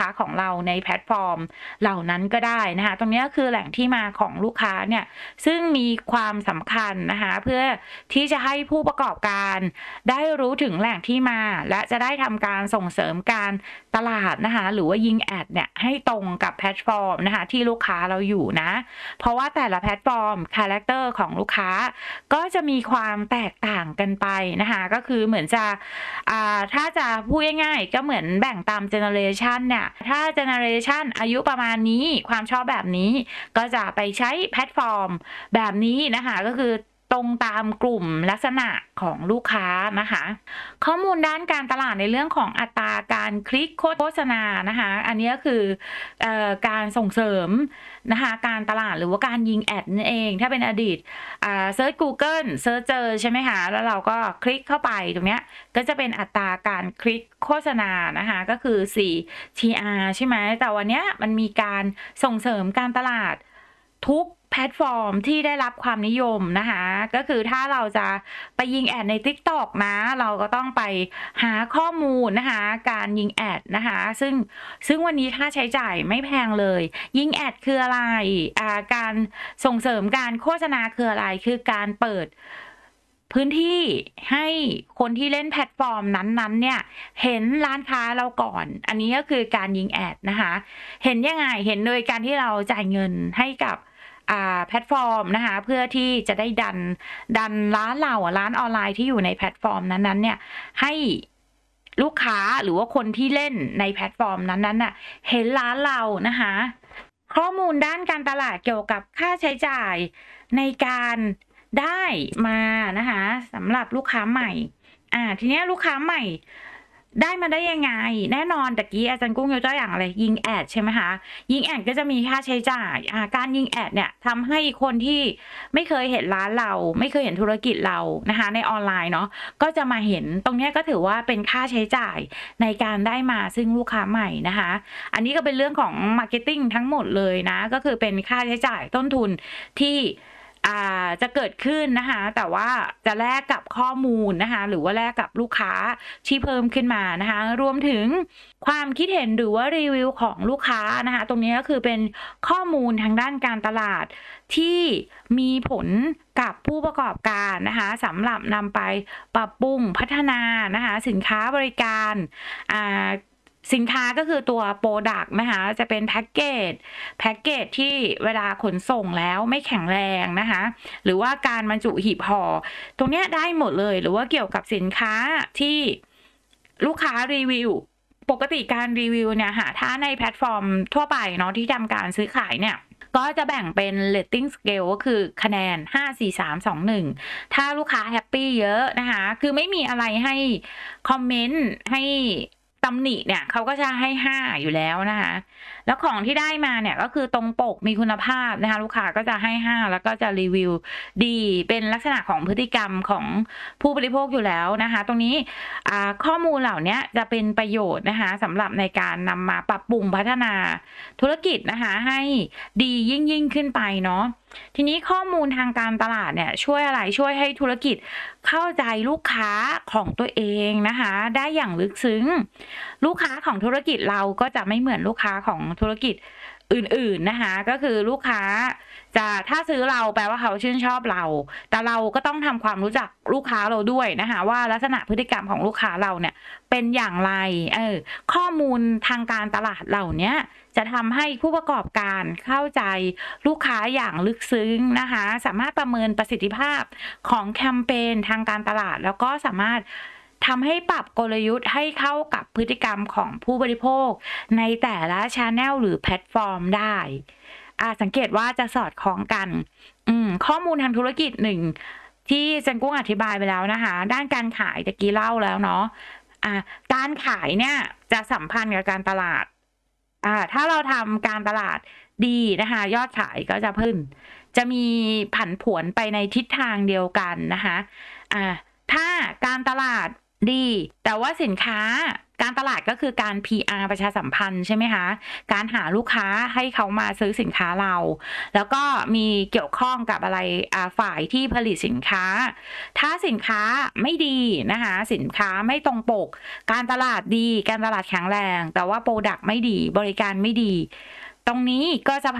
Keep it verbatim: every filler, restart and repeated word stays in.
าของเราในแพลตฟอร์มเหล่านั้นก็ได้นะคะตรงนี้คือแหล่งที่มาของลูกค้าเนี่ยซึ่งมีความสำคัญนะคะเพื่อที่จะให้ผู้ประกอบการได้รู้ถึงแหล่งที่มาและจะได้ทำการส่งเสริมการตลาดนะคะหรือว่ายิงแอดเนี่ยให้ตรงกับแพลตฟอร์มนะคะที่ลูกค้าเราอยู่นะเพราะว่าแต่ละแพลตฟอร์มคาแรคเตอร์ของลูกค้าก็จะมีความแตกต่างกันไปนะคะก็คือเหมือนจะอ่าถ้าจะพูดง่ายๆก็เหมือนแบ่งตามเจเนอเรชันเนี่ยถ้าเจเนอเรชันอายุประมาณนี้ความชอบแบบนี้ก็จะไปใช้แพลตฟอร์มแบบนี้นะคะก็คือตรงตามกลุ่มลักษณะของลูกค้านะคะข้อมูลด้านการตลาดในเรื่องของอัตราการคลิกโฆษณานะคะอันนี้ก็คือเอ่อการส่งเสริมนะคะการตลาดหรือว่าการยิงแอดนั่นเองถ้าเป็นอดีตอ่าเซิร์ช Google เซิร์ชเจอใช่ไหมคะแล้วเราก็คลิกเข้าไปตรงเนี้ยก็จะเป็นอัตราการคลิกโฆษณานะคะก็คือ โฟร์ ที อาร์ ใช่ไหมแต่วันนี้มันมีการส่งเสริมการตลาดทุกแพลตฟอร์มที่ได้รับความนิยมนะคะก็คือถ้าเราจะไปยิงแอดใน TikTok นะเราก็ต้องไปหาข้อมูลนะคะการยิงแอดนะคะซึ่งซึ่งวันนี้ค่าใช้จ่ายไม่แพงเลยยิงแอดคืออะไรอ่าการส่งเสริมการโฆษณาคืออะไรคือการเปิดพื้นที่ให้คนที่เล่นแพลตฟอร์มนั้นๆเนี่ยเห็นร้านค้าเราก่อนอันนี้ก็คือการยิงแอดนะคะเห็นยังไงเห็นโดยการที่เราจ่ายเงินให้กับแพลตฟอร์มนะคะเพื่อที่จะได้ดันดันร้านเราร้านออนไลน์ที่อยู่ในแพลตฟอร์มนั้นๆเนี่ยให้ลูกค้าหรือว่าคนที่เล่นในแพลตฟอร์มนั้นๆน่ะเห็นร้านเรานะคะข้อมูลด้านการตลาดเกี่ยวกับค่าใช้จ่ายในการได้มานะคะสำหรับลูกค้าใหม่อ่าทีนี้ลูกค้าใหม่ได้มาได้ยังไงแน่นอนตะกี้อาจารย์กุ้งยกตัวอย่างอะไรยิงแอดใช่ไหมคะยิงแอดก็จะมีค่าใช้จ่ายอ่าการยิงแอดเนี่ยทำให้คนที่ไม่เคยเห็นร้านเราไม่เคยเห็นธุรกิจเรานะคะในออนไลน์เนาะก็จะมาเห็นตรงนี้ก็ถือว่าเป็นค่าใช้จ่ายในการได้มาซึ่งลูกค้าใหม่นะคะอันนี้ก็เป็นเรื่องของ Marketing ทั้งหมดเลยนะก็คือเป็นค่าใช้จ่ายต้นทุนที่จะเกิดขึ้นนะคะแต่ว่าจะแลกกับข้อมูลนะคะหรือว่าแลกกับลูกค้าที่เพิ่มขึ้นมานะคะรวมถึงความคิดเห็นหรือว่ารีวิวของลูกค้านะคะตรงนี้ก็คือเป็นข้อมูลทางด้านการตลาดที่มีผลกับผู้ประกอบการนะคะสำหรับนำไปปรับปรุงพัฒนานะคะสินค้าบริการอ่าสินค้าก็คือตัว Product นะคะจะเป็นแพ็กเกจแพ็กเกจที่เวลาขนส่งแล้วไม่แข็งแรงนะคะหรือว่าการบรรจุหีบห่อตรงนี้ได้หมดเลยหรือว่าเกี่ยวกับสินค้าที่ลูกค้ารีวิวปกติการรีวิวเนี่ยค่ะถ้าในแพลตฟอร์มทั่วไปเนาะที่ทำการซื้อขายเนี่ยก็จะแบ่งเป็น rating scale ก็คือคะแนนห้า สี่ สาม สอง หนึ่งถ้าลูกค้าแฮปปี้เยอะนะคะคือไม่มีอะไรให้คอมเมนต์ให้ตำหนิเนี่ยเขาก็จะให้ห้าอยู่แล้วนะคะแล้วของที่ได้มาเนี่ยก็คือตรงปกมีคุณภาพนะคะลูกค้าก็จะให้ห้าแล้วก็จะรีวิวดีเป็นลักษณะของพฤติกรรมของผู้บริโภคอยู่แล้วนะคะตรงนี้ข้อมูลเหล่านี้จะเป็นประโยชน์นะคะสำหรับในการนำมาปรับปรุงพัฒนาธุรกิจนะคะให้ดียิ่งยิ่งขึ้นไปเนาะทีนี้ข้อมูลทางการตลาดเนี่ยช่วยอะไรช่วยให้ธุรกิจเข้าใจลูกค้าของตัวเองนะคะได้อย่างลึกซึ้งลูกค้าของธุรกิจเราก็จะไม่เหมือนลูกค้าของธุรกิจอื่นๆนะคะก็คือลูกค้าจะถ้าซื้อเราแปลว่าเขาชื่นชอบเราแต่เราก็ต้องทำความรู้จักลูกค้าเราด้วยนะคะว่าลักษณะพฤติกรรมของลูกค้าเราเนี่ยเป็นอย่างไรเออข้อมูลทางการตลาดเหล่านี้จะทำให้ผู้ประกอบการเข้าใจลูกค้าอย่างลึกซึ้งนะคะสามารถประเมินประสิทธิภาพของแคมเปญทางการตลาดแล้วก็สามารถทำให้ปรับกลยุทธ์ให้เข้ากับพฤติกรรมของผู้บริโภคในแต่ละชาแนลหรือแพลตฟอร์มได้อ่าสังเกตว่าจะสอดคล้องกันอืมข้อมูลทางธุรกิจหนึ่งที่จันกุ้งอธิบายไปแล้วนะคะด้านการขายตะกี้เล่าแล้วเนาะอ่าการขายเนี่ยจะสัมพันธ์กับการตลาดอ่าถ้าเราทำการตลาดดีนะคะยอดขายก็จะพึ่งจะมีผันผวนไปในทิศทางเดียวกันนะคะอ่าถ้าการตลาดดีแต่ว่าสินค้าการตลาดก็คือการ พี อาร์ ประชาสัมพันธ์ใช่ไหมคะการหาลูกค้าให้เขามาซื้อสินค้าเราแล้วก็มีเกี่ยวข้องกับอะไรอ่าฝ่ายที่ผลิตสินค้าถ้าสินค้าไม่ดีนะคะสินค้าไม่ตรงปกการตลาดดีการตลาดแข็งแรงแต่ว่าโปรดักต์ไม่ดีบริการไม่ดีตรงนี้ก็จะ